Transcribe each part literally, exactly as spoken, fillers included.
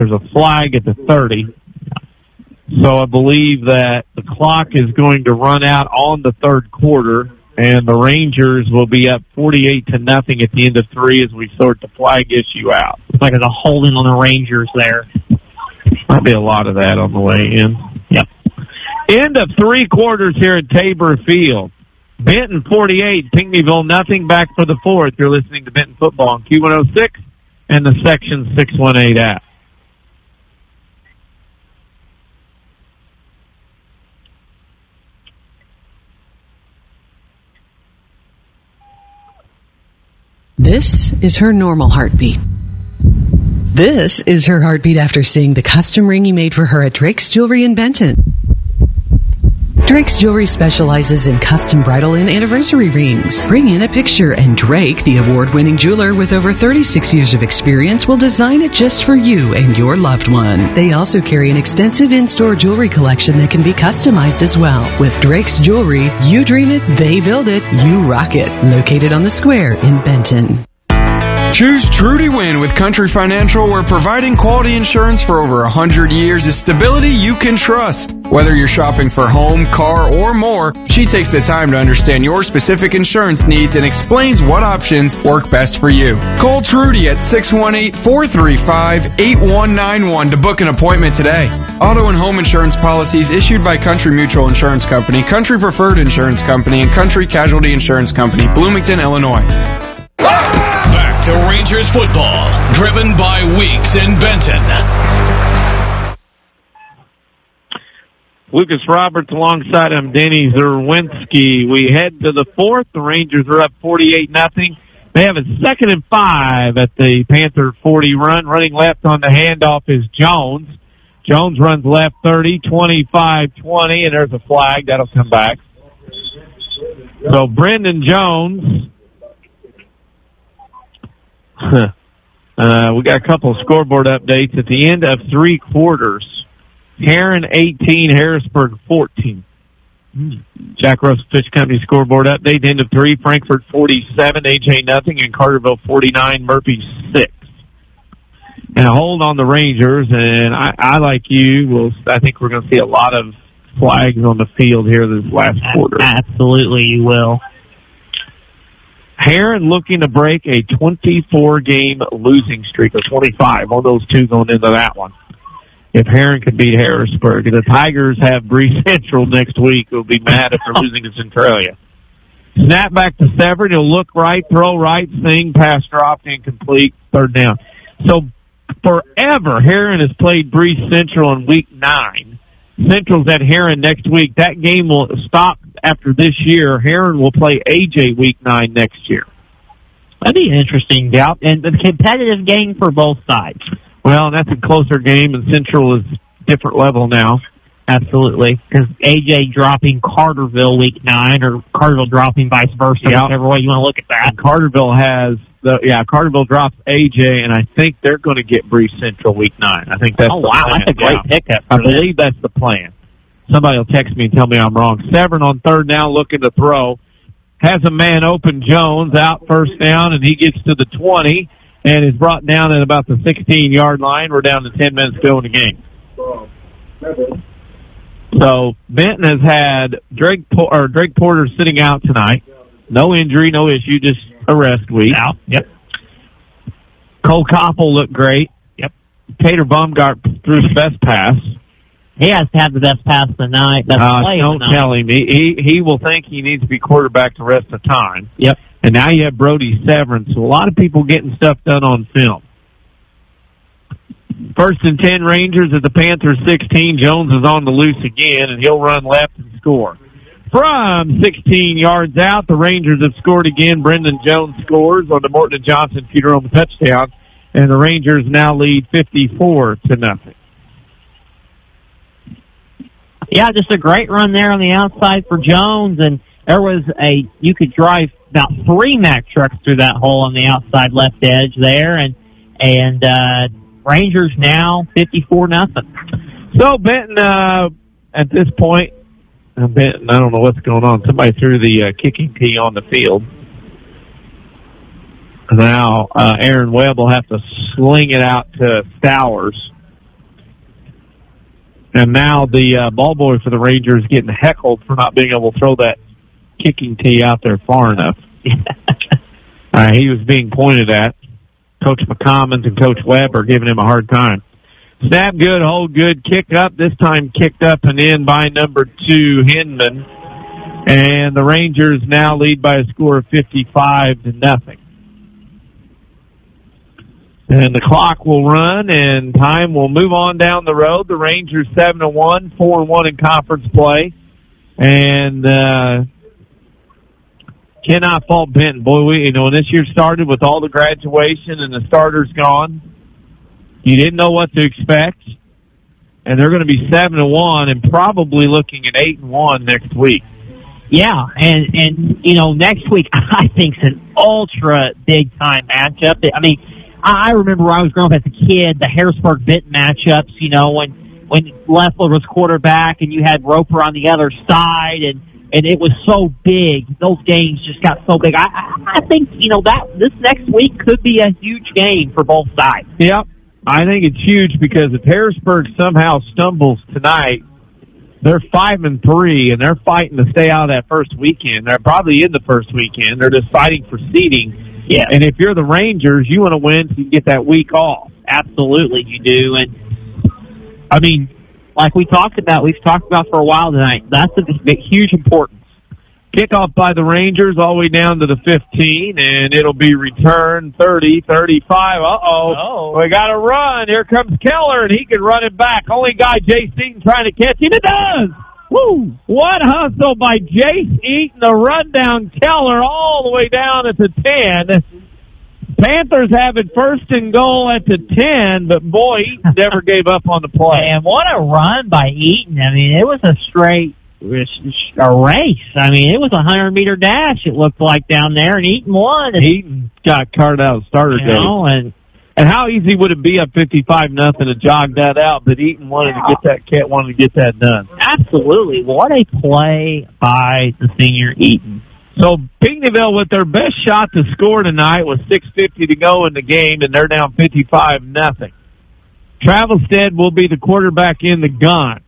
There's a flag at the thirty. So I believe that the clock is going to run out on the third quarter, and the Rangers will be up forty-eight to nothing at the end of three as we sort the flag issue out. Looks like there's a holding on the Rangers there. Might be a lot of that on the way in. Yep. End of three quarters here at Tabor Field. Benton forty-eight, Pinckneyville nothing. Back for the fourth. You're listening to Benton Football on Q one oh six and the Section six one eight app. This is her normal heartbeat. This is her heartbeat after seeing the custom ring you made for her at Drake's Jewelry in Benton. Drake's Jewelry specializes in custom bridal and anniversary rings. Bring in a picture and Drake, the award-winning jeweler with over thirty-six years of experience, will design it just for you and your loved one. They also carry an extensive in-store jewelry collection that can be customized as well. With Drake's Jewelry, you dream it, they build it, you rock it. Located on the square in Benton. Choose Trudy Win with Country Financial, where providing quality insurance for over one hundred years is stability you can trust. Whether you're shopping for home, car, or more, she takes the time to understand your specific insurance needs and explains what options work best for you. Call Trudy at six one eight, four three five, eight one nine one to book an appointment today. Auto and home insurance policies issued by Country Mutual Insurance Company, Country Preferred Insurance Company, and Country Casualty Insurance Company, Bloomington, Illinois. Back to Rangers football, driven by Weeks in Benton. Lucas Roberts alongside him, Denny Zerwinski. We head to the fourth. The Rangers are up forty-eight nothing. They have a second and five at the Panther forty run. Running left on the handoff is Jones. Jones runs left thirty, twenty-five twenty, and there's a flag. That'll come back. So Brendan Jones. uh, we got a couple of scoreboard updates at the end of three quarters. Heron eighteen, Harrisburg fourteen. Jack Russell Fish Company scoreboard update. End of three, Frankfort forty-seven, A J nothing, and Carterville forty-nine, Murphy six. And a hold on the Rangers, and I, I like you, will I think we're going to see a lot of flags on the field here this last quarter. Absolutely, you will. Heron looking to break a twenty-four game losing streak, or twenty-five. One of those two going into that one. If Heron could beat Harrisburg. The Tigers have Bree Central next week, who'll be mad after losing to Centralia. Snap back to Severn. He'll look right, throw right, sing, pass dropped, incomplete, third down. So forever, Heron has played Bree Central in week nine. Central's at Heron next week. That game will stop after this year. Heron will play A J week nine next year. That'd be an interesting doubt, and a competitive game for both sides. Well, that's a closer game, and Central is different level now. Absolutely, because A J dropping Carterville week nine, or Carterville dropping vice versa, yeah. Whichever way you want to look at that. And Carterville has the yeah. Carterville drops A J, and I think they're going to get Bree Central week nine. I think that's oh the wow, plan. That's a great yeah. pickup. I believe that's the plan. Somebody will text me and tell me I'm wrong. Severn on third down, looking to throw, has a man open. Jones out first down, and he gets to the twenty. And is brought down at about the sixteen-yard line. We're down to ten minutes to go in the game. So Benton has had Drake, or Drake Porter sitting out tonight. No injury, no issue, just a rest week. Out. Yep. Cole Koppel looked great. Yep. Tater Baumgart threw the best pass. He has to have the best pass of the night. Best uh, play don't of the night. tell him. He, he he will think he needs to be quarterback the rest of the time. Yep. And now you have Brody Severn, so a lot of people getting stuff done on film. First and ten Rangers at the Panthers sixteen. Jones is on the loose again, and he'll run left and score. From sixteen yards out, the Rangers have scored again. Brendan Jones scores on the Morton and Johnson Funeral touchdown, and the Rangers now lead fifty-four to nothing. Yeah, just a great run there on the outside for Jones, and there was a, you could drive about three Mack trucks through that hole on the outside left edge there, and, and, uh, Rangers now fifty-four nothing. So Benton, uh, at this point, uh, Benton, I don't know what's going on. Somebody threw the uh, kicking tee on the field. Now, uh, Aaron Webb will have to sling it out to Stowers. And now the uh, ball boy for the Rangers getting heckled for not being able to throw that kicking tee out there far enough. uh, he was being pointed at. Coach McCommons and Coach Webb are giving him a hard time. Snap good, hold good, kick up. This time kicked up and in by number two, Hinman. And the Rangers now lead by a score of fifty-five to nothing. And the clock will run, and time will move on down the road. The Rangers seven to one, four and one in conference play, and uh, cannot fault Benton. Boy, we you know when this year started with all the graduation and the starters gone, you didn't know what to expect, and they're going to be seven to one and probably looking at eight and one next week. Yeah, and and you know next week I think is an ultra big time matchup. I mean. I remember when I was growing up as a kid, the Harrisburg-Benton matchups, you know, when when Leffler was quarterback and you had Roper on the other side, and, and it was so big. Those games just got so big. I, I think, you know, that this next week could be a huge game for both sides. Yep. I think it's huge because if Harrisburg somehow stumbles tonight, they're five and three, and they're fighting to stay out of that first weekend. They're probably in the first weekend. They're just fighting for seeding. Yeah. And if you're the Rangers, you want to win so you can get that week off. Absolutely, you do. And, I mean, like we talked about, we've talked about for a while tonight, that's of huge importance. Kickoff by the Rangers all the way down to the fifteen, and it'll be returned thirty, thirty-five. Uh-oh. Oh. We got to run. Here comes Keller, and he can run it back. Only guy, Jace Eaton, trying to catch him. It does! Woo! What hustle by Jace Eaton, the run down Keller all the way down at the ten. Panthers have it first and goal at the ten, but boy, Eaton never gave up on the play. And what a run by Eaton. I mean, it was a straight a race. I mean, it was a hundred-meter dash, it looked like, down there, and Eaton won. And, Eaton got carted out of starter you day. know, and And how easy would it be up fifty-five nothing to jog that out? But Eaton wanted yeah. to get that cat wanted to get that done. Absolutely. What a play by the senior Eaton. So Pinckneyville with their best shot to score tonight with six fifty to go in the game, and they're down fifty-five nothing. Travelstead will be the quarterback in the gun.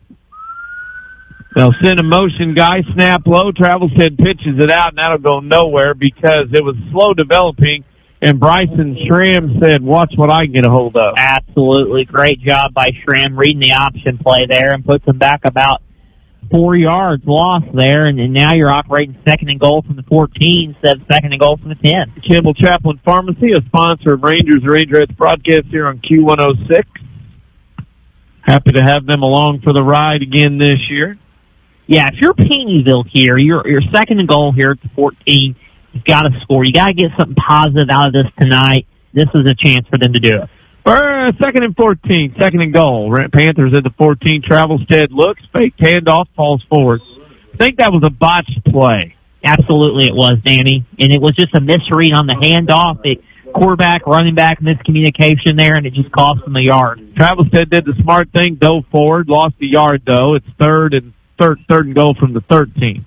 They'll send a motion guy, snap low. Travelstead pitches it out, and that'll go nowhere because it was slow developing. And Bryson Schramm said, watch what I can get a hold of. Absolutely. Great job by Schramm reading the option play there and puts them back about four yards lost there. And, and now you're operating second and goal from the fourteen instead of second and goal from the ten. Kimball Chaplain Pharmacy, a sponsor of Rangers Rangerettes broadcast here on Q one oh six. Happy to have them along for the ride again this year. Yeah, if you're Pinckneyville here, you're, you're second and goal here at the fourteen. You've got to score. You got to get something positive out of this tonight. This is a chance for them to do it. For second and fourteen, second and goal. Panthers at the fourteen. Travelstead looks, fake handoff, falls forward. I think that was a botched play. Absolutely it was, Danny. And it was just a misread on the handoff. It, quarterback, running back, miscommunication there, and it just cost them a yard. Travelstead did the smart thing, dove forward, lost a yard, though. It's third and third, third and goal from the thirteen.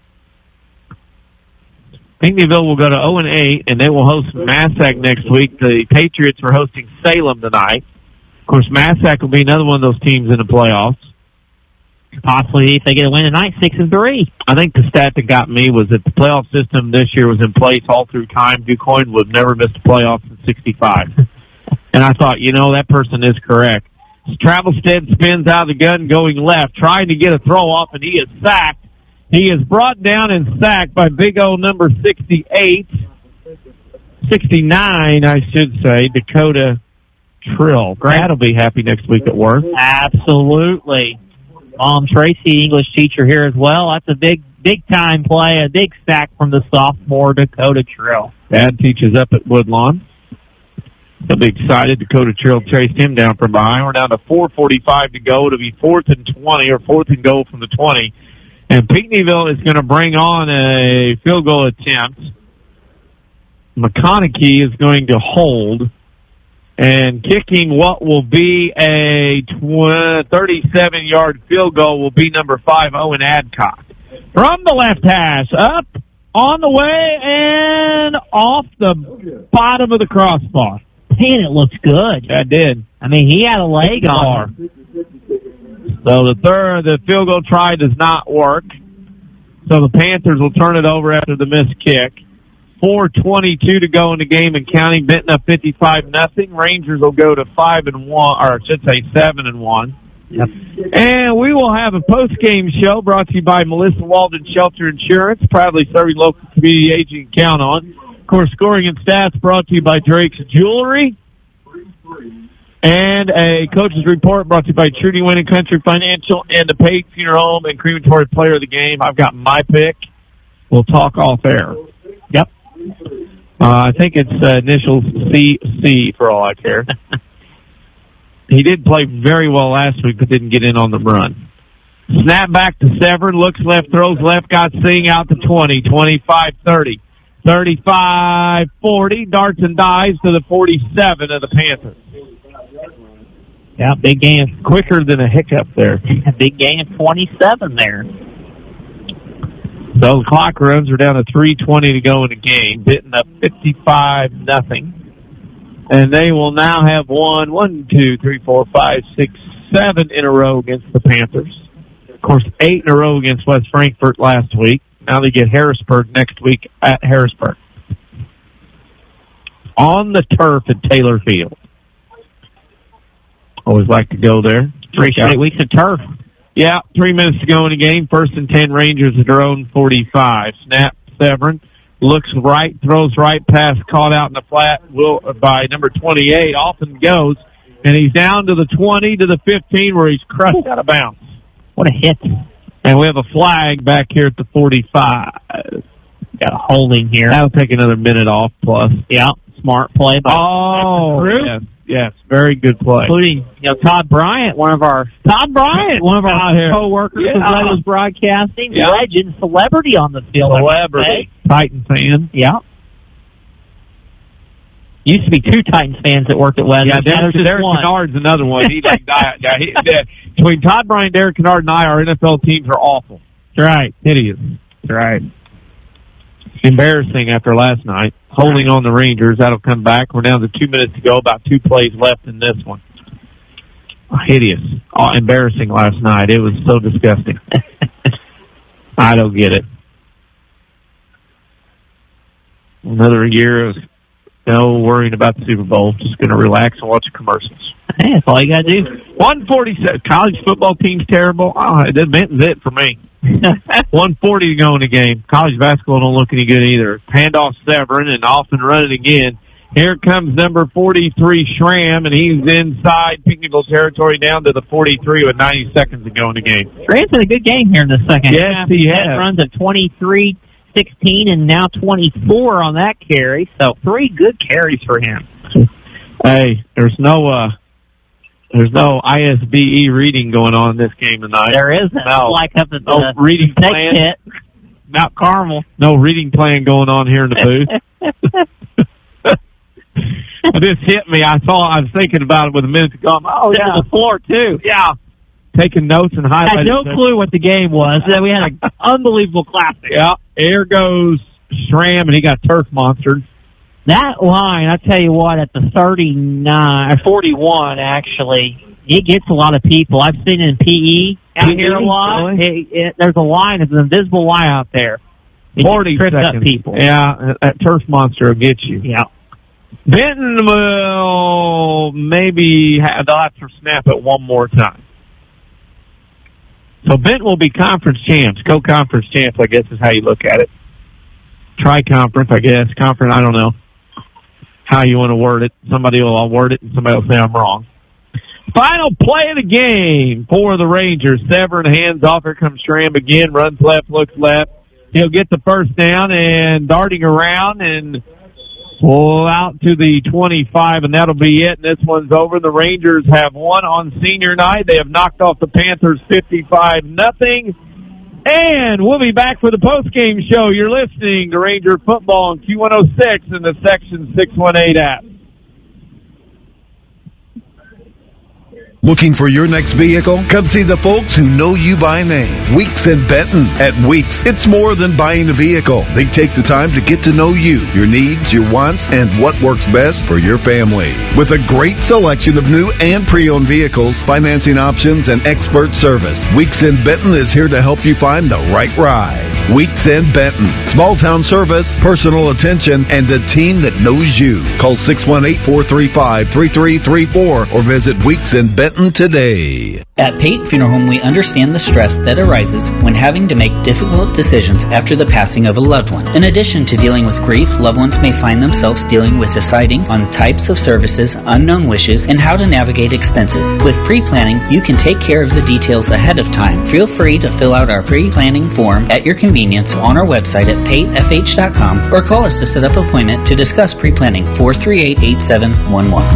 Pinckneyville will go to oh and eight, and they will host Massac next week. The Patriots are hosting Salem tonight. Of course, Massac will be another one of those teams in the playoffs. Possibly, if they get a win tonight, six and three. I think the stat that got me was that the playoff system this year was in place all through time. DuQuoin would have never missed a playoff since sixty-five. And I thought, you know, that person is correct. Travelstead spins out of the gun going left, trying to get a throw off, and he is sacked. He is brought down and sacked by big O number sixty-eight, sixty-nine, I should say, Dakota Trill. Grant will be happy next week at work. Absolutely. Mom Tracy, English teacher here as well. That's a big, big time play, a big sack from the sophomore Dakota Trill. Dad teaches up at Woodlawn. He'll be excited. Dakota Trill chased him down from behind. We're down to four forty-five to go. It'll be fourth and twenty, or fourth and goal from the twenty. And Pinckneyville is going to bring on a field goal attempt. McConaughey is going to hold. And kicking what will be a thirty-seven-yard field goal will be number five, Owen Adcock. From the left hash, up, on the way, and off the bottom of the crossbar. Man, it looks good. That did. I mean, he had a leg on. So the third, the field goal try does not work. So the Panthers will turn it over after the missed kick. four twenty-two to go in the game and counting. Benton up fifty-five nothing. Rangers will go to five and one, or I should say seven and one. Yep. And we will have a post-game show brought to you by Melissa Walden Shelter Insurance, proudly serving local community aging and count on. Of course, scoring and stats brought to you by Drake's Jewelry. And a coach's report brought to you by Trudy Winning Country Financial and the Pate Funeral Home and Crematory Player of the Game. I've got my pick. We'll talk off air. Yep. Uh, I think it's uh, initials C C for all I care. He did play very well last week, but didn't get in on the run. Snap back to Severn, looks left, throws left, got Singh out to twenty, twenty-five thirty, thirty-five forty, darts and dives to the forty-seven of the Panthers. Yeah, big gain. Quicker than a hiccup there. Big gain of twenty-seven there. So the clock runs are down to three twenty to go in the game. Benton up fifty-five nothing. And they will now have won one, two, three, four, five, six, seven in a row against the Panthers. Of course, eight in a row against West Frankfort last week. Now they get Harrisburg next week at Harrisburg. On the turf at Taylor Field. Always like to go there. Three straight weeks of turf. Yeah, three minutes to go in the game. First and ten, Rangers at their own forty-five. Snap, Severn. Looks right, throws right, pass caught out in the flat will, by number twenty-eight. Off and goes, and he's down to the twenty, to the fifteen, where he's crushed out of bounds. What a hit. And we have a flag back here at the forty-five. Got a holding here. That'll take another minute off plus. Yeah, smart play by Oh, yes, yes, very good play. Including, you know, Todd Bryant, one of our Todd Bryant, one of our co-workers Yeah. with Rebels Broadcasting, Yeah. legend, celebrity on the field. Celebrity. Titan fan. Yeah. Used to be two Titans fans that worked at Weathers. Yeah, Derek, Derek Kennard's another one. He like died. Yeah, he, yeah, between Todd Bryant, Derek Kennard, and I, our N F L teams are awful. That's right. Hideous. That's right. Embarrassing after last night. Holding on the Rangers. That'll come back. We're down to two minutes to go. About two plays left in this one. Hideous. Oh, embarrassing last night. It was so disgusting. I don't get it. Another year of no worrying about the Super Bowl. Just going to relax and watch commercials. Hey, that's all you got to do. one forty-seven. College football team's terrible. Oh, it Benton's it for me. one forty to go in the game. College basketball don't look any good either. Handoff Severn and off and running again. Here comes number forty-three, Schramm, and he's inside technical territory down to the forty-three with ninety seconds to go in the game. Schramm's had a good game here in the second Yes, half. he He has. runs at twenty-three sixteen and now twenty-four on that carry. So three good carries for him. Hey, there's no uh, there's no I S B E reading going on in this game tonight. There isn't. No. Like up at No the reading Snake plan. Pit, Mount Carmel. No reading plan going on here in the booth. This hit me. I saw. I was thinking about it with a minute ago. I'm, oh Sitting yeah, on the floor too. yeah. Taking notes and I highlighting. had no things. clue what the game was. Then we had an unbelievable classic. Yeah, here goes Schramm, and he got turf monstered. That line, I tell you what, at the thirty-nine, or forty-one actually, it gets a lot of people. I've seen it in P E out P E, here a lot. really? It, it, there's a line, it's an invisible line out there. It Forty trips seconds. up people. Yeah, that turf monster will get you. Yeah. Benton will maybe have, they'll have to snap it one more time. So Benton will be conference champs, co-conference champs, I guess is how you look at it. Tri-conference, I guess. Conference, I don't know how you want to word it. Somebody will word it and somebody will say I'm wrong. Final play of the game for the Rangers. Severn hands off. Here comes Schramm again. Runs left, looks left. He'll get the first down and darting around and pull out to the twenty-five, and that'll be it. And this one's over. The Rangers have won on senior night. They have knocked off the Panthers fifty-five nothing. And we'll be back for the post-game show. You're listening to Ranger Football on Q one oh six in the Section six one eight app. Looking for your next vehicle? Come see the folks who know you by name. Weeks and Benton. At Weeks, it's more than buying a vehicle. They take the time to get to know you, your needs, your wants, and what works best for your family. With a great selection of new and pre-owned vehicles, financing options, and expert service, Weeks and Benton is here to help you find the right ride. Weeks and Benton. Small town service, personal attention, and a team that knows you. Call six one eight, four three five, three three three four or visit Weeks and Benton today. At Pate Funeral Home, we understand the stress that arises when having to make difficult decisions after the passing of a loved one. In addition to dealing with grief, loved ones may find themselves dealing with deciding on the types of services, unknown wishes, and how to navigate expenses. With pre-planning, you can take care of the details ahead of time. Feel free to fill out our pre-planning form at your convenience on our website at pate f h dot com or call us to set up an appointment to discuss pre-planning four three eight, eight seven one one.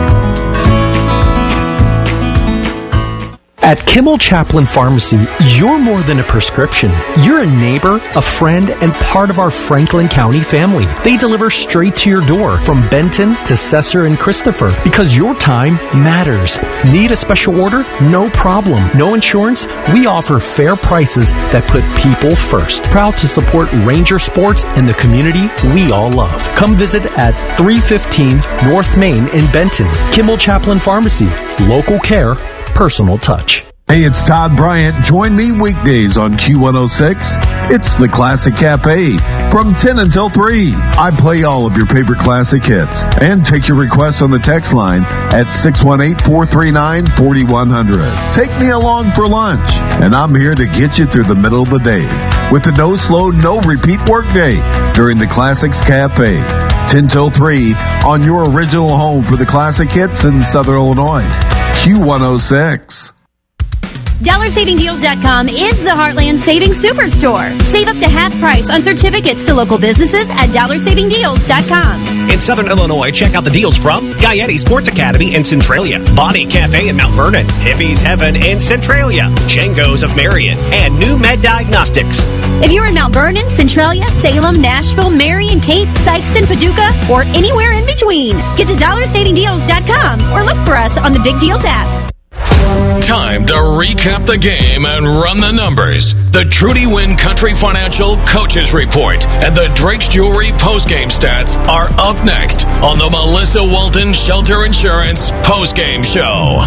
At Kimmel Chaplin Pharmacy, you're more than a prescription. You're a neighbor, a friend, and part of our Franklin County family. They deliver straight to your door from Benton to Cesar and Christopher because your time matters. Need a special order? No problem. No insurance? We offer fair prices that put people first. Proud to support Ranger sports and the community we all love. Come visit at three fifteen North Main in Benton. Kimmel Chaplin Pharmacy. Local care. Personal touch. Hey, it's Todd Bryant. Join me weekdays on Q one oh six. It's the Classic Cafe from ten until three. I play all of your favorite classic hits and take your requests on the text line at six one eight, four three nine, four one zero zero. Take me along for lunch, and I'm here to get you through the middle of the day with the no slow, no repeat workday during the Classics Cafe. ten till three on your original home for the classic hits in Southern Illinois. Q one oh six. Dollar Saving Deals dot com is the Heartland Savings Superstore. Save up to half price on certificates to local businesses at Dollar Saving Deals dot com. In Southern Illinois, check out the deals from Gaiety Sports Academy in Centralia, Bonnie Cafe in Mount Vernon, Hippie's Heaven in Centralia, Django's of Marion, and New Med Diagnostics. If you're in Mount Vernon, Centralia, Salem, Nashville, Marion, Cape, Sykeston, Paducah, or anywhere in between, get to Dollar Saving Deals dot com or look for us on the Big Deals app. Time to recap the game and run the numbers. The Trudy Wynn Country Financial Coaches Report and the Drake's Jewelry postgame stats are up next on the Melissa Walton Shelter Insurance postgame show.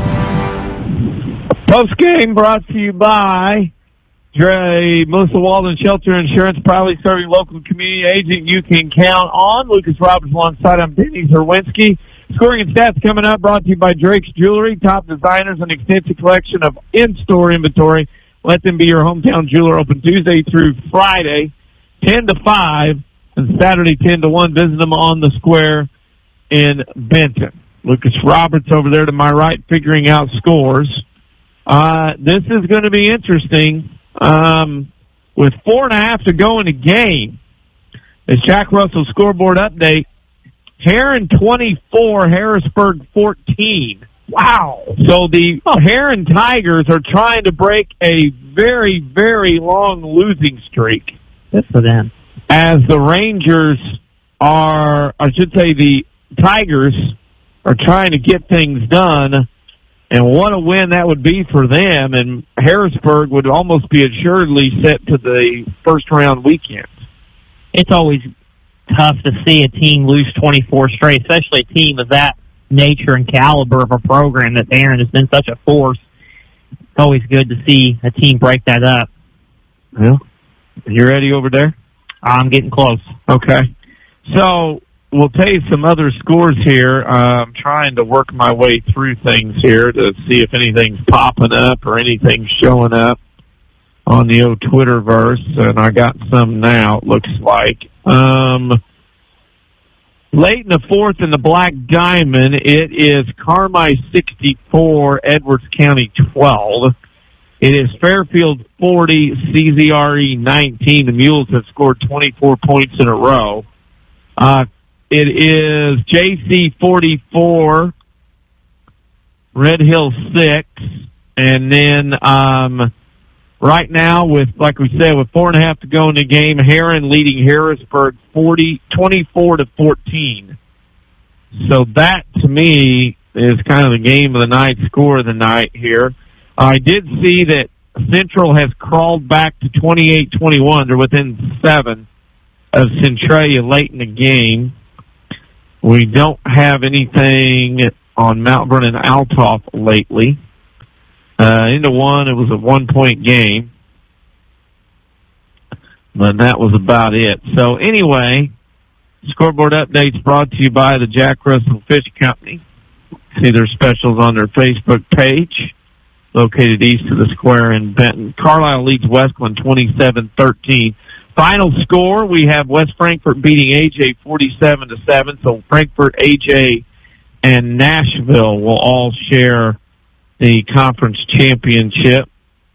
Postgame brought to you by Dre, Melissa Walton Shelter Insurance, proudly serving local community agent you can count on. Lucas Roberts alongside I'm Denny Zerwinski. Scoring and stats coming up, brought to you by Drake's Jewelry, top designers and extensive collection of in-store inventory. Let them be your hometown jeweler, open Tuesday through Friday, ten to five, and Saturday ten to one. Visit them on the square in Benton. Lucas Roberts over there to my right figuring out scores. Uh, this is going to be interesting. Um, with four and a half to go in the game, the Jack Russell scoreboard update, Heron twenty-four, Harrisburg fourteen. Wow. So the Heron Tigers are trying to break a very, very long losing streak. Good for them. As the Rangers are, I should say the Tigers are trying to get things done. And what a win that would be for them. And Harrisburg would almost be assuredly set to the first round weekend. It's always tough to see a team lose twenty-four straight, especially a team of that nature and caliber of a program that Aaron has been such a force. It's always good to see a team break that up. Well, you ready over there? I'm getting close. Okay. So we'll tell you some other scores here. Uh, I'm trying to work my way through things here to see if anything's popping up or anything's showing up on the old Twitterverse, and I got some now, it looks like. Um, late in the fourth in the Black Diamond, it is Carmi sixty-four, Edwards County twelve. It is Fairfield forty, C Z R E nineteen. The Mules have scored twenty-four points in a row. Uh, it is J C forty-four, Red Hill six, and then um, right now, with like we said, with four and a half to go in the game, Heron leading Harrisburg forty, twenty-four to fourteen. So that, to me, is kind of the game of the night, score of the night here. I did see that Central has crawled back to twenty-eight twenty-one. They're within seven of Centralia late in the game. We don't have anything on Mount Vernon Althoff lately. Uh, into one, it was a one-point game. But that was about it. So anyway, scoreboard updates brought to you by the Jack Russell Fish Company. See their specials on their Facebook page, located east of the square in Benton. Carlisle leads Westland twenty-seven thirteen. Final score, we have West Frankfort beating A J forty-seven to seven. So Frankfort, A J, and Nashville will all share the conference championship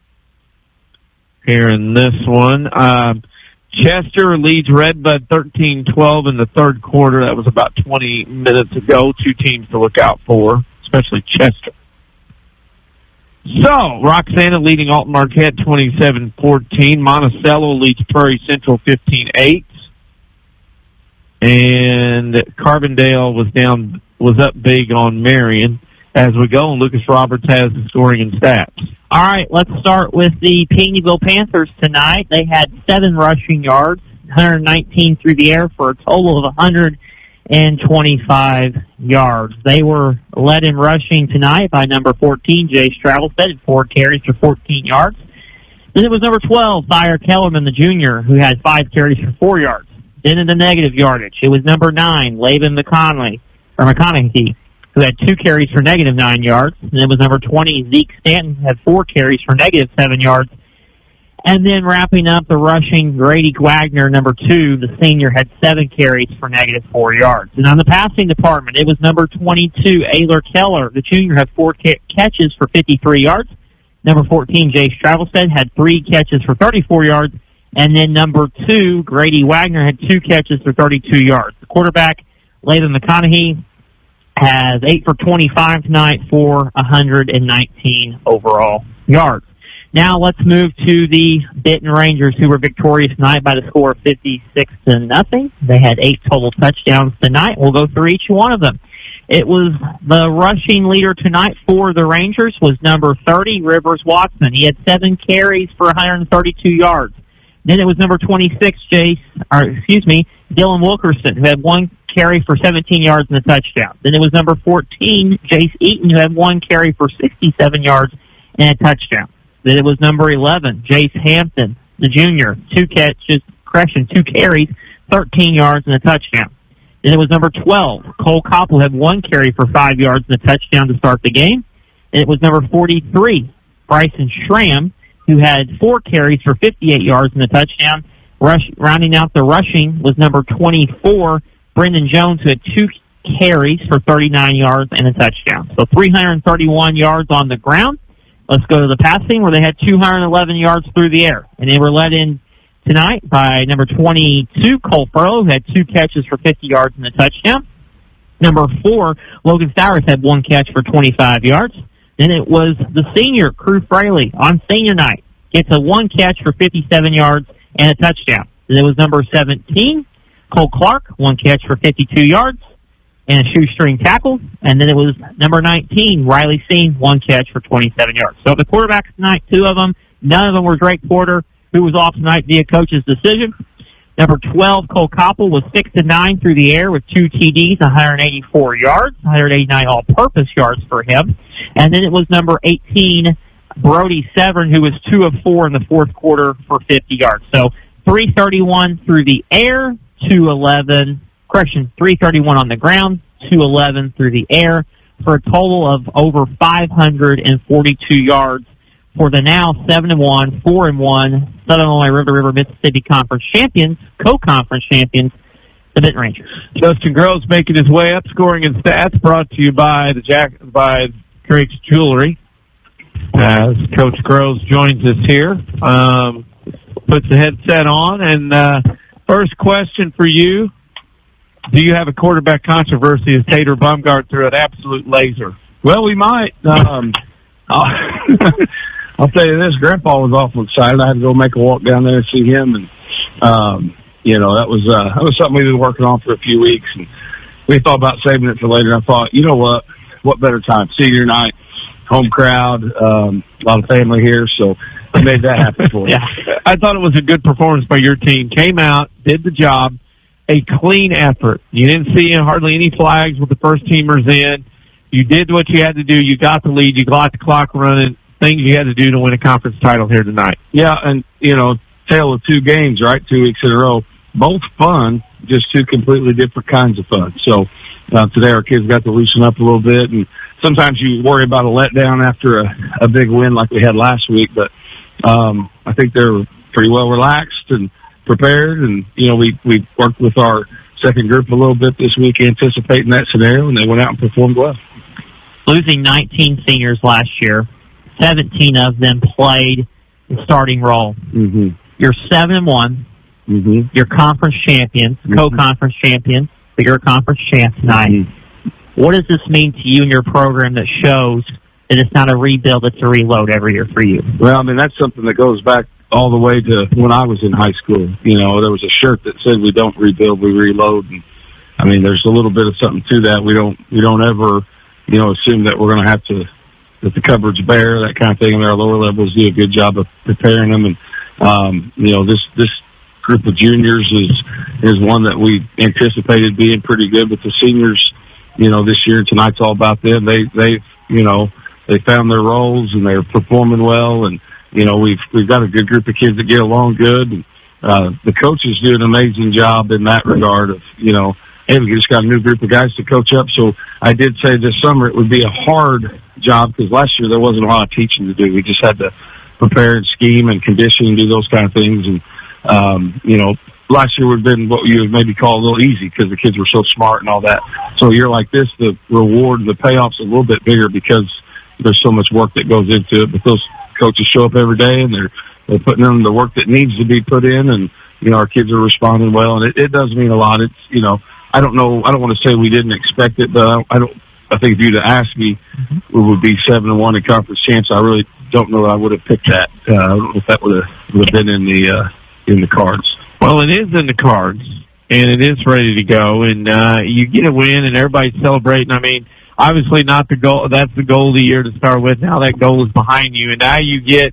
here in this one. Um, Chester leads Redbud thirteen twelve in the third quarter. That was about twenty minutes ago. Two teams to look out for, especially Chester. So, Roxana leading Alton Marquette twenty-seven fourteen. Monticello leads Prairie Central fifteen eight. And Carbondale was down, was up big on Marion. As we go, and Lucas Roberts has the scoring and stats. All right, let's start with the Payneeville Panthers tonight. They had seven rushing yards, one hundred nineteen through the air for a total of one hundred twenty-five yards. They were led in rushing tonight by number fourteen, Jay Stravelstead, four carries for fourteen yards. Then it was number twelve, Thayer Kellerman, the junior, who had five carries for four yards. Then in the negative yardage, it was number nine, Laban McConley, or McConaughey, who had two carries for negative nine yards. And it was number twenty, Zeke Stanton, had four carries for negative seven yards. And then wrapping up the rushing, Grady Wagner, number two, the senior, had seven carries for negative four yards. And on the passing department, it was number twenty-two, Ayler Keller, the junior, had four ca- catches for fifty-three yards. Number fourteen, Jay Stravelstead, had three catches for thirty-four yards. And then number two, Grady Wagner, had two catches for thirty-two yards. The quarterback, Laban McConaughey, has eight for twenty-five tonight for one hundred nineteen overall yards. Now let's move to the Benton Rangers, who were victorious tonight by the score of fifty-six to nothing. They had eight total touchdowns tonight. We'll go through each one of them. It was the rushing leader tonight for the Rangers was number thirty, Rivers Watson. He had seven carries for one hundred thirty-two yards. Then it was number twenty-six, Jace, or excuse me, Dylan Wilkerson, who had one carry for seventeen yards and a touchdown. Then it was number fourteen, Jace Eaton, who had one carry for sixty-seven yards and a touchdown. Then it was number eleven, Jace Hampton, the junior, two catches, correction, two carries, thirteen yards and a touchdown. Then it was number twelve, Cole Koppel, had one carry for five yards and a touchdown to start the game. And it was number forty-three, Bryson Schramm, who had four carries for fifty-eight yards and a touchdown. Rush, rounding out the rushing was number twenty-four, Brendan Jones, who had two carries for thirty-nine yards and a touchdown. So three hundred thirty-one yards on the ground. Let's go to the passing, where they had two hundred eleven yards through the air. And they were led in tonight by number twenty-two, Cole Furlow, who had two catches for fifty yards and a touchdown. Number four, Logan Stowers, had one catch for twenty-five yards. Then it was the senior, Crew Fraley, on senior night. Gets a one catch for fifty-seven yards and a touchdown. Then it was number seventeen, Cole Clark, one catch for fifty-two yards and a shoestring tackle. And then it was number nineteen, Riley Seen, one catch for twenty-seven yards. So the quarterbacks tonight, two of them, none of them were Drake Porter, who was off tonight via coach's decision. Number twelve, Cole Koppel, was six to nine through the air with two T Ds, one hundred eighty-four yards, one hundred eighty-nine all-purpose yards for him. And then it was number eighteen, Brody Severn, who was two of four in the fourth quarter for fifty yards. So three thirty-one through the air, two eleven, correction, three thirty-one on the ground, two eleven through the air, for a total of over five hundred forty-two yards for the now seven and one, four and one Southern Illinois River River Mississippi Conference champions, co-conference champions, the Benton Rangers. Justin Groves making his way up, scoring and stats, brought to you by the Jack by Drake's Jewelry. As Coach Groves joins us here, um, puts the headset on, and uh, first question for you: do you have a quarterback controversy as Tater Bumgard threw an absolute laser? Well, we might. Um, I'll, I'll tell you this, Grandpa was awful excited. I had to go make a walk down there and see him, and, um, you know, that was, uh, that was something we've been working on for a few weeks, and we thought about saving it for later. I thought, you know what, what better time? Senior night, home crowd, um, a lot of family here, so I made that happen for you. Yeah, I thought it was a good performance by your team. Came out, did the job, a clean effort. You didn't see hardly any flags with the first teamers in. You did what you had to do. You got the lead. You got the clock running. Things you had to do to win a conference title here tonight. Yeah, and, you know, tale of two games, right, two weeks in a row. Both fun, just two completely different kinds of fun. So uh, today our kids got to loosen up a little bit, and sometimes you worry about a letdown after a, a big win like we had last week, but um, I think they're pretty well relaxed and prepared, and, you know, we, we worked with our second group a little bit this week anticipating that scenario, and they went out and performed well. Losing nineteen seniors last year, seventeen of them played the starting role. Mm-hmm. You're seven and one. Mm-hmm. You're conference champions, mm-hmm. co-conference champions, but you're a conference champ tonight. Mm-hmm. What does this mean to you and your program that shows that it's not a rebuild, it's a reload every year for you? Well, I mean, that's something that goes back all the way to when I was in high school. You know, there was a shirt that said we don't rebuild, we reload. And I mean, there's a little bit of something to that. We don't, we don't ever, you know, assume that we're going to have to, that the cupboard's bare, that kind of thing. I mean, our lower levels do a good job of preparing them. And, um, you know, this, this group of juniors is, is one that we anticipated being pretty good, but the seniors, you know, this year, tonight's all about them. They, they, you know, they found their roles and they're performing well. And, you know, we've, we've got a good group of kids that get along good. And, uh, the coaches do an amazing job in that regard of, you know, hey, we just got a new group of guys to coach up. So I did say this summer it would be a hard job because last year there wasn't a lot of teaching to do. We just had to prepare and scheme and condition and do those kind of things. And, um, you know, last year would have been what you would maybe call a little easy because the kids were so smart and all that. So a year like this, the reward, the payoff's a little bit bigger because there's so much work that goes into it. But those coaches show up every day and they're, they're putting in the work that needs to be put in. And, you know, our kids are responding well. And it, it does mean a lot. It's, you know, I don't know. I don't want to say we didn't expect it, but I, I don't. I think if you'd have asked me, mm-hmm. we would be seven and one in conference champs. I really don't know that I would have picked that. Uh, I don't know if that would have would have been in the uh, in the cards. Well, it is in the cards, and it is ready to go. And uh, you get a win, and everybody's celebrating. I mean, obviously not the goal. That's the goal of the year to start with. Now that goal is behind you, and now you get,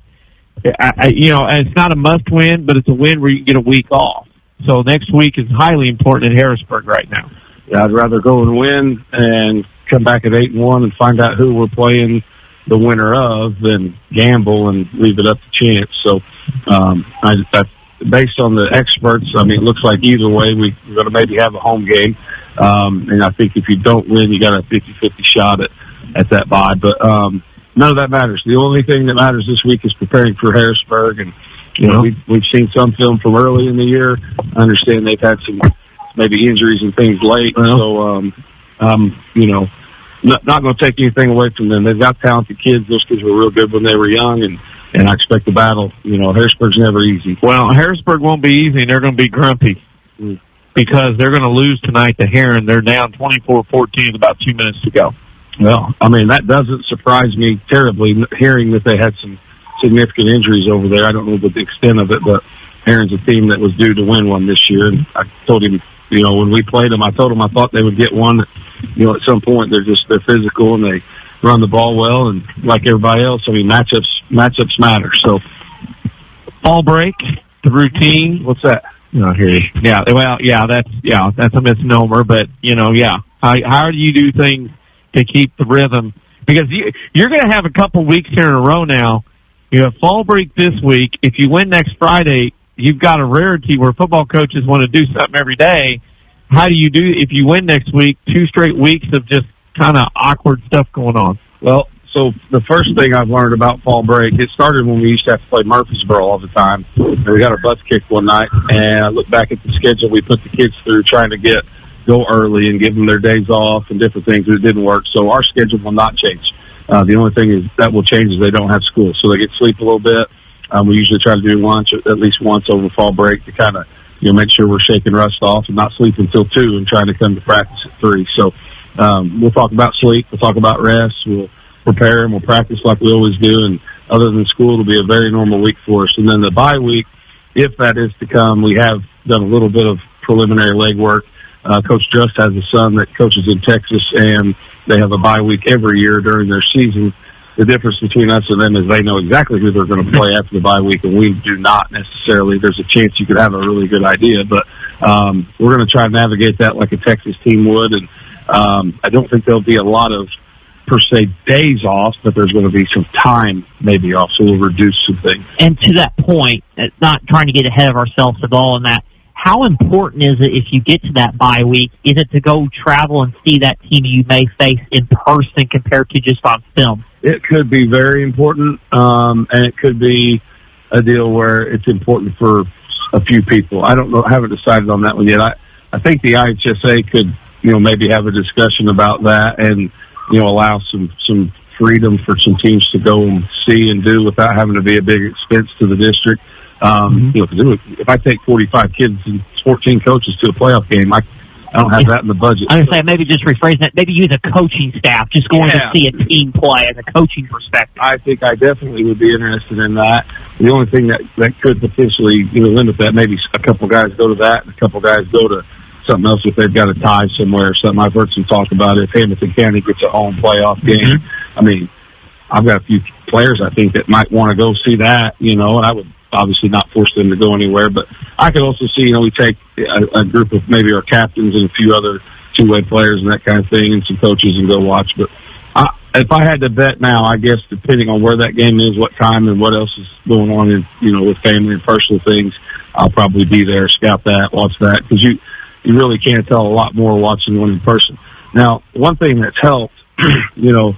I, you know, and it's not a must win, but it's a win where you can get a week off. So next week is highly important in Harrisburg right now. Yeah, I'd rather go and win and come back at eight and one and find out who we're playing the winner of than gamble and leave it up to chance. So, um, I, that's based on the experts. I mean, it looks like either way we, we're going to maybe have a home game. Um, and I think if you don't win, you got a fifty-fifty shot at, at that bye. But, um, none of that matters. The only thing that matters this week is preparing for Harrisburg. And, you know, we've, we've seen some film from early in the year. I understand they've had some maybe injuries and things late. Well, so, um, um, you know, not, not going to take anything away from them. They've got talented kids. Those kids were real good when they were young, and, and I expect the battle. You know, Harrisburg's never easy. Well, Harrisburg won't be easy, and they're going to be grumpy mm. because they're going to lose tonight to Heron. They're down twenty-four fourteen with about two minutes to go. Well, I mean, that doesn't surprise me terribly, hearing that they had some significant injuries over there. I don't know the extent of it, but Heron's a team that was due to win one this year. And I told him, you know, when we played them, I told them I thought they would get one. You know, at some point they're just, they're physical and they run the ball well. And like everybody else, I mean, matchups, matchups matter. So ball break, the routine. What's that? No, I hear you. Yeah. Well, yeah, that's, yeah, that's a misnomer, but you know, yeah. How, how do you do things to keep the rhythm? Because you, you're going to have a couple weeks here in a row now. You have fall break this week. If you win next Friday, you've got a rarity where football coaches want to do something every day. How do you do, if you win next week, two straight weeks of just kind of awkward stuff going on? Well, so the first thing I've learned about fall break, it started when we used to have to play Murfreesboro all the time. And we got our butts kicked one night, and I look back at the schedule we put the kids through trying to get go early and give them their days off and different things. It didn't work. So our schedule will not change. Uh, the only thing is that will change is they don't have school. So they get to sleep a little bit. Um, we usually try to do lunch at least once over fall break to kind of, you know, make sure we're shaking rust off and not sleep until two and trying to come to practice at three. So, um, we'll talk about sleep. We'll talk about rest. We'll prepare and we'll practice like we always do. And other than school, it'll be a very normal week for us. And then the bye week, if that is to come, we have done a little bit of preliminary legwork. Uh, Coach Drust has a son that coaches in Texas, and they have a bye week every year during their season. The difference between us and them is they know exactly who they're going to play after the bye week, and we do not necessarily. There's a chance you could have a really good idea, but um, we're going to try to navigate that like a Texas team would. And um, I don't think there'll be a lot of, per se, days off, but there's going to be some time maybe off, so we'll reduce some things. And to that point, not trying to get ahead of ourselves at all in that, how important is it if you get to that bye week? Is it to go travel and see that team you may face in person compared to just on film? It could be very important, um, and it could be a deal where it's important for a few people. I don't know. I haven't decided on that one yet. I, I think the I H S A could, you know, maybe have a discussion about that and, you know, allow some, some freedom for some teams to go and see and do without having to be a big expense to the district. Um, mm-hmm. You know, cause if I take forty-five kids and fourteen coaches to a playoff game, I, I don't have that in the budget. I was going to say, maybe just rephrase that. Maybe use a coaching staff, just going yeah. to see a team play as a coaching perspective. I think I definitely would be interested in that. The only thing that, that could potentially, you know, limit that, maybe a couple guys go to that and a couple guys go to something else if they've got a tie somewhere or something. I've heard some talk about it. If Hamilton County gets a home playoff game, mm-hmm. I mean, I've got a few players I think that might want to go see that, you know, and I would obviously not force them to go anywhere, but I could also see, you know, we take a, a group of maybe our captains and a few other two-way players and that kind of thing and some coaches and go watch. But I, if I had to bet now, I guess depending on where that game is, what time and what else is going on in, you know, with family and personal things, I'll probably be there, scout that, watch that, because you, you really can't tell a lot more watching one in person. Now, one thing that's helped, you know,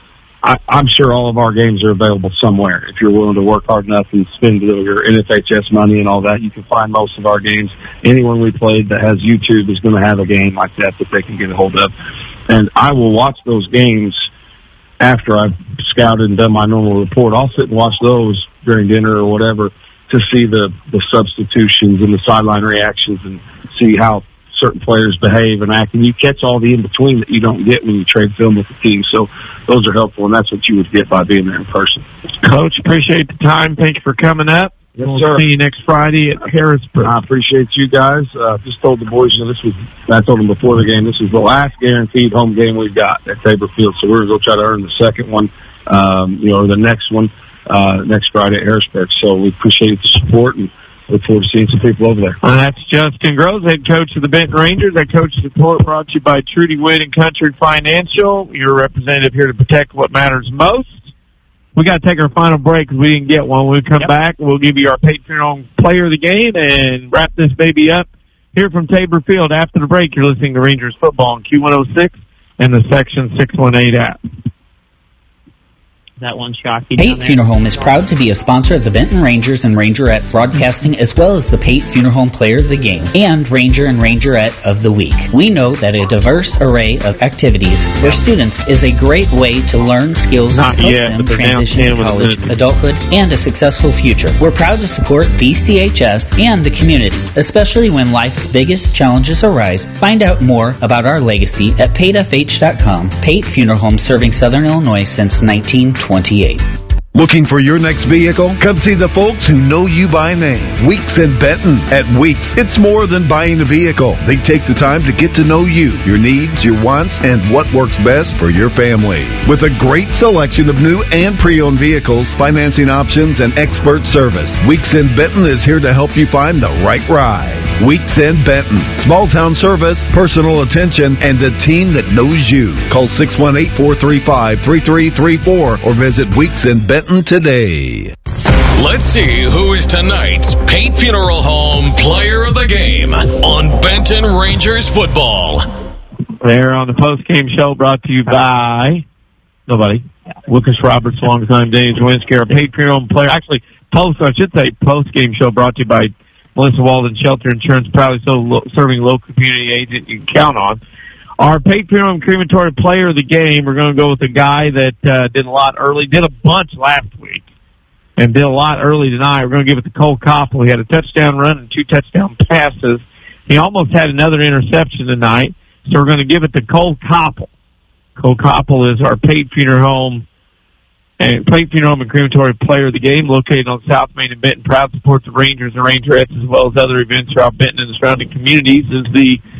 I, I'm sure all of our games are available somewhere. If you're willing to work hard enough and spend your N F H S money and all that, you can find most of our games. Anyone we played that has YouTube is going to have a game like that that they can get a hold of. And I will watch those games after I've scouted and done my normal report. I'll sit and watch those during dinner or whatever to see the, the substitutions and the sideline reactions and see how certain players behave and act, and you catch all the in-between that you don't get when you trade film with the team. So those are helpful, and that's what you would get by being there in person. Coach, appreciate the time. Thank you for coming up. Yes, we'll sir. see you next Friday at Harrisburg. I appreciate you guys. Uh, just told the boys, you know, this was, I told them before the game, this is the last guaranteed home game we've got at Tabor Field, so we're going to go try to earn the second one, um, you know, or the next one, uh, next Friday at Harrisburg. So we appreciate the support and look forward to seeing some people over there. Well, that's Justin Groves, head coach of the Benton Rangers. That coach support brought to you by Trudy Wynn and Country Financial, your representative here to protect what matters most. We got to take our final break because we didn't get one. When we come yep. back, we'll give you our Patreon player of the game and wrap this baby up here from Tabor Field. After the break, you're listening to Rangers football on Q one oh six and the Section six one eight app. That one Shockey. Pate Funeral Home is proud to be a sponsor of the Benton Rangers and Rangerettes broadcasting, as well as the Pate Funeral Home Player of the Game and Ranger and Rangerette of the Week. We know that a diverse array of activities for students is a great way to learn skills Not and help yet, them but transition to college, adulthood, and a successful future. We're proud to support B C H S and the community, especially when life's biggest challenges arise. Find out more about our legacy at pate f h dot com. Pate Funeral Home, serving Southern Illinois since nineteen twenty-eight. Looking for your next vehicle? Come see the folks who know you by name. Weeks and Benton. At Weeks, it's more than buying a vehicle. They take the time to get to know you, your needs, your wants, and what works best for your family. With a great selection of new and pre-owned vehicles, financing options, and expert service, Weeks and Benton is here to help you find the right ride. Weeks and Benton. Small town service, personal attention, and a team that knows you. Call six one eight, four three five, three three three four or visit Weeks and Benton today. Let's see who is tonight's Pate Funeral Home Player of the Game on Benton Rangers football. There on the post-game show brought to you by nobody. Lucas Roberts, longtime Daniel Jawinski, our Pate Funeral Home Player. Actually, post, I should say post-game show brought to you by Melissa Walden Shelter Insurance, proudly so lo- serving local community agent you can count on. Our Pate Funeral Home Crematory Player of the Game, we're going to go with a guy that uh, did a lot early, did a bunch last week, and did a lot early tonight. We're going to give it to Cole Koppel. He had a touchdown run and two touchdown passes. He almost had another interception tonight, so we're going to give it to Cole Koppel. Cole Koppel is our Pate Funeral Home and Pate Funeral Home and Crematory Player of the Game, located on South Main and Benton. Proud supports the Rangers and Rangerettes, as well as other events throughout Benton and the surrounding communities. Is the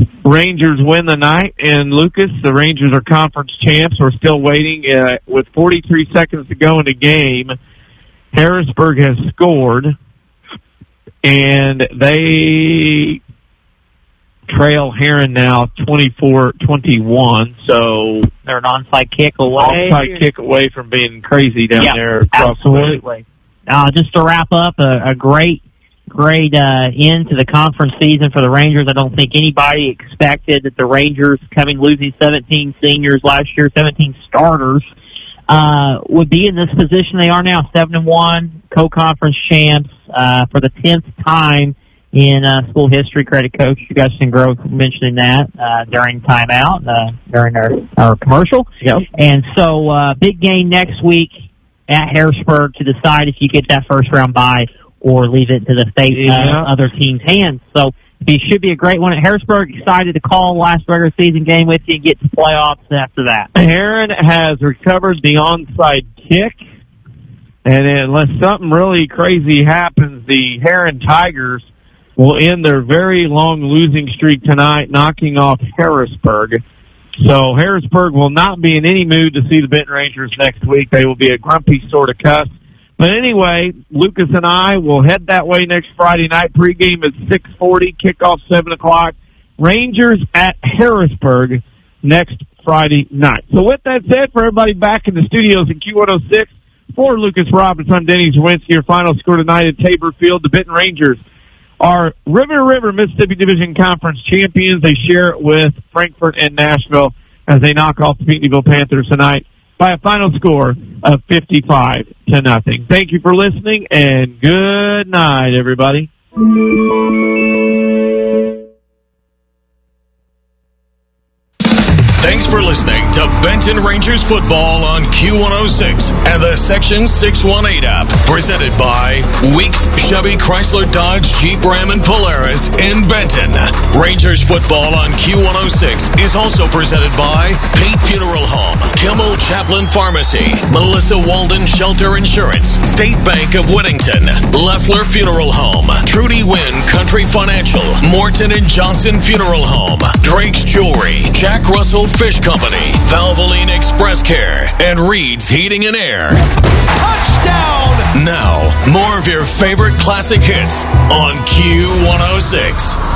Rangers win the night, and Lucas, the Rangers are conference champs. We're still waiting. Uh, with forty-three seconds to go in the game, Harrisburg has scored, and they trail Heron now twenty-four twenty-one. So they're an onside kick away. Onside kick away from being crazy down yeah, there. Across absolutely. The uh, just to wrap up, a, a great Great uh, end to the conference season for the Rangers. I don't think anybody expected that the Rangers, coming losing seventeen seniors last year, seventeen starters, uh, would be in this position they are now, seven and one, co-conference champs uh, for the tenth time in uh, school history. Credit Coach Gustin Grove mentioning that uh, during timeout, uh, during our, our commercial. Yep. And so, uh, big game next week at Harrisburg to decide if you get that first round bye or leave it to the fate yeah. of other teams' hands. So it should be a great one at Harrisburg. Excited to call the last regular season game with you and get to playoffs after that. Heron has recovered the onside kick, and unless something really crazy happens, the Heron Tigers will end their very long losing streak tonight, knocking off Harrisburg. So Harrisburg will not be in any mood to see the Benton Rangers next week. They will be a grumpy sort of cuss. But anyway, Lucas and I will head that way next Friday night. Pregame is six forty, kickoff seven o'clock. Rangers at Harrisburg next Friday night. So with that said, for everybody back in the studios in Q one oh six, for Lucas Robinson, I'm Denny Zawinski. Your final score tonight at Tabor Field. The Benton Rangers are River River Mississippi Division Conference champions. They share it with Frankfort and Nashville as they knock off the Pinckneyville Panthers tonight by a final score of fifty-five to nothing. Thank you for listening, and good night, everybody. Thanks for listening to Benton Rangers football on Q one oh six and the Section six one eight app. Presented by Weeks Chevy Chrysler Dodge Jeep Ram and Polaris in Benton. Rangers football on Q one oh six is also presented by Pate Funeral Home, Kimmel Chaplain Pharmacy, Melissa Walden Shelter Insurance, State Bank of Whittington, Leffler Funeral Home, Trudy Wynn Country Financial, Morton and Johnson Funeral Home, Drake's Jewelry, Jack Russell Fish Company, Valvoline Express Care, and Reed's Heating and Air. Touchdown! Now, more of your favorite classic hits on Q one oh six.